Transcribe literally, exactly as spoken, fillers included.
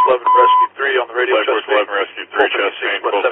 eleven Rescue three on the radio. Flight Force eleven Rescue three, Chastain, twelve